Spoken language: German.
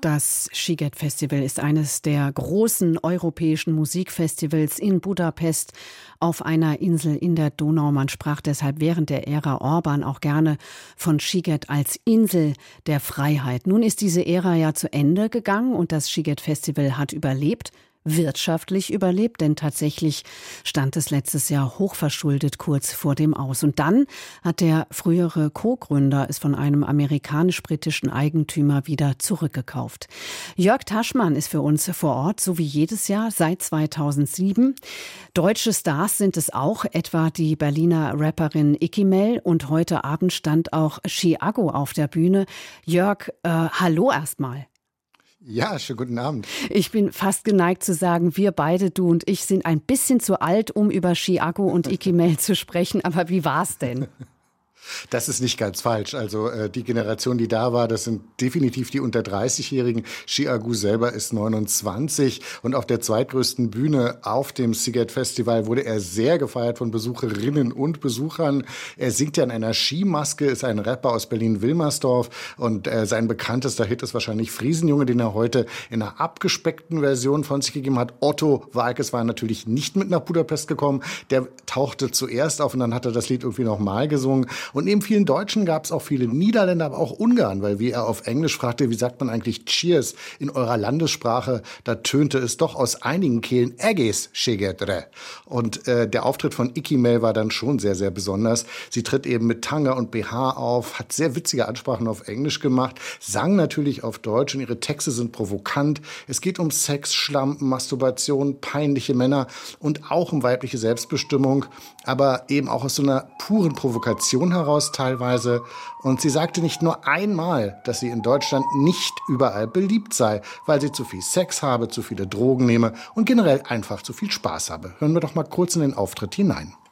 Das Sziget Festival ist eines der großen europäischen Musikfestivals in Budapest auf einer Insel in der Donau. Man sprach deshalb während der Ära Orbán auch gerne von Sziget als Insel der Freiheit. Nun ist diese Ära ja zu Ende gegangen und das Sziget Festival hat überlebt. Wirtschaftlich überlebt, denn tatsächlich stand es letztes Jahr hochverschuldet kurz vor dem Aus. Und dann hat der frühere Co-Gründer es von einem amerikanisch-britischen Eigentümer wieder zurückgekauft. Jörg Taschmann ist für uns vor Ort, so wie jedes Jahr seit 2007. Deutsche Stars sind es auch, etwa die Berliner Rapperin Ikimel. Und heute Abend stand auch Chiago auf der Bühne. Jörg, hallo erstmal. Ja, schönen guten Abend. Ich bin fast geneigt zu sagen, wir beide, du und ich, sind ein bisschen zu alt, um über Chiago und Ikimel zu sprechen. Aber wie war's denn? Das ist nicht ganz falsch. Also die Generation, die da war, das sind definitiv die unter 30-Jährigen. Chiago selber ist 29 und auf der zweitgrößten Bühne auf dem Sziget Festival wurde er sehr gefeiert von Besucherinnen und Besuchern. Er singt ja in einer Skimaske, ist ein Rapper aus Berlin-Wilmersdorf und sein bekanntester Hit ist wahrscheinlich Friesenjunge, den er heute in einer abgespeckten Version von sich gegeben hat. Otto Waalkes war natürlich nicht mit nach Budapest gekommen. Der tauchte zuerst auf und dann hat er das Lied irgendwie nochmal gesungen. Und neben vielen Deutschen gab es auch viele Niederländer, aber auch Ungarn, weil wie er auf Englisch fragte, wie sagt man eigentlich Cheers in eurer Landessprache, da tönte es doch aus einigen Kehlen Egész Szegedre. Und der Auftritt von Ikimel war dann schon sehr, sehr besonders. Sie tritt eben mit Tanga und BH auf, hat sehr witzige Ansprachen auf Englisch gemacht, sang natürlich auf Deutsch und ihre Texte sind provokant. Es geht um Sex, Schlampen, Masturbation, peinliche Männer und auch um weibliche Selbstbestimmung, aber eben auch aus so einer puren Provokation heraus teilweise. Und sie sagte nicht nur einmal, dass sie in Deutschland nicht überall beliebt sei, weil sie zu viel Sex habe, zu viele Drogen nehme und generell einfach zu viel Spaß habe. Hören wir doch mal kurz in den Auftritt hinein.